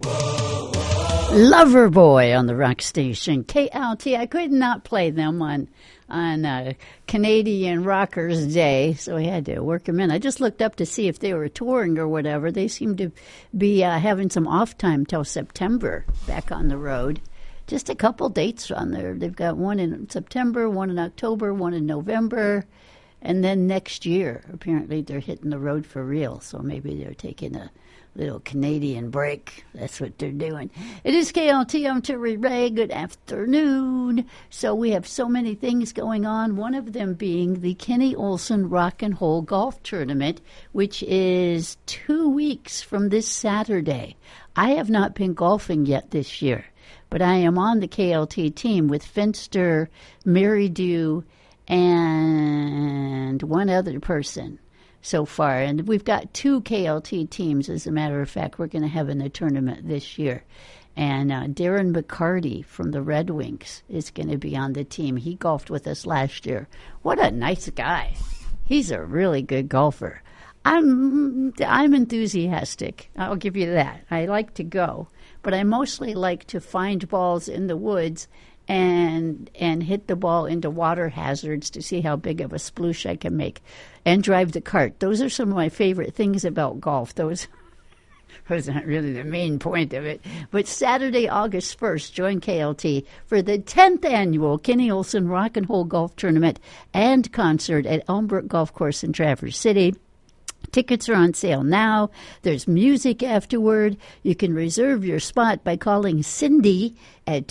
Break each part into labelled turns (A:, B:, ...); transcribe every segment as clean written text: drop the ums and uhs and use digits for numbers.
A: Loverboy on the rock station KLT. I could not play them on Canadian Rockers Day, so I had to work them in. I just looked up to see if they were touring or whatever. They seem to be having some off time till September, back on the road. Just a couple dates on there. They've got one in September, one in October, one in November, and then next year. Apparently they're hitting the road for real, so maybe they're taking a little Canadian break. That's what they're doing. It is KLT. I'm Terry Ray. Good afternoon. So we have so many things going on, one of them being the Kenny Olson Rock and Hole Golf Tournament, which is 2 weeks from this Saturday. I have not been golfing yet this year, but I am on the KLT team with Finster, Mary Dew, and one other person so far. And we've got 2 KLT teams, as a matter of fact, we're going to have in the tournament this year. And Darren McCarty from the Red Wings is going to be on the team. He golfed with us last year. What a nice guy. He's a really good golfer. I'm enthusiastic. I'll give you that. I like to go, but I mostly like to find balls in the woods and hit the ball into water hazards to see how big of a sploosh I can make, and drive the cart. Those are some of my favorite things about golf. Those not really the main point of it. But Saturday, August 1st, join KLT for the 10th annual Kenny Olson Rock and Hole Golf Tournament and concert at Elmbrook Golf Course in Traverse City. Tickets are on sale now. There's music afterward. You can reserve your spot by calling Cindy at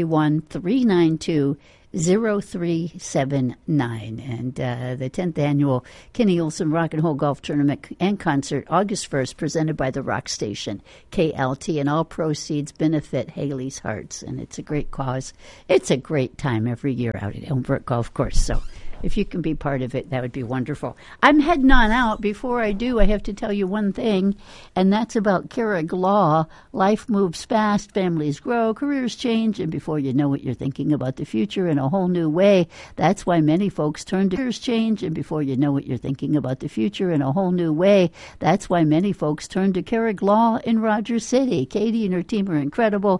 A: 231-392-0379. And the 10th annual Kenny Olson Rock and Hole Golf Tournament and concert, August 1st, presented by the Rock Station, KLT, and all proceeds benefit Haley's Hearts. And it's a great cause. It's a great time every year out at Elmbrook Golf Course. So if you can be part of it, that would be wonderful. I'm heading on out. Before I do, I have to tell you one thing, and that's about Carrig Law. Life moves fast, families grow, careers change, and before you know it, you're thinking about the future in a whole new way. That's why many folks turn to careers change, and before you know it, you're thinking about the future in a whole new way. That's why many folks turn to Carrig Law in Rogers City. Katie and her team are incredible.